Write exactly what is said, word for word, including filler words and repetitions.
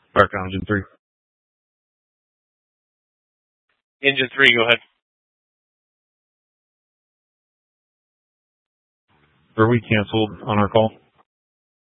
Bark on engine three. Engine three, go ahead. Were we canceled on our call?